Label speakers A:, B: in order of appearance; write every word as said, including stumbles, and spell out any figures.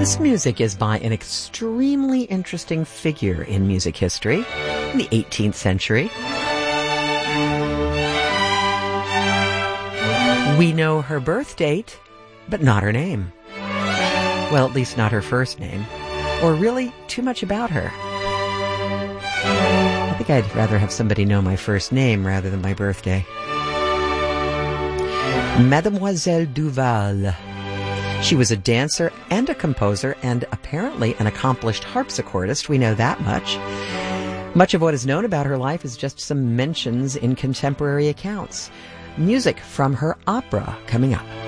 A: This music is by an extremely interesting figure in music history in the eighteenth century. We know her birth date, but not her name. Well, at least not her first name, or really too much about her. I think I'd rather have somebody know my first name rather than my birthday. Mademoiselle Duval. She was a dancer and a composer and apparently an accomplished harpsichordist. We know that much. Much of what is known about her life is just some mentions in contemporary accounts. Music from her opera coming up.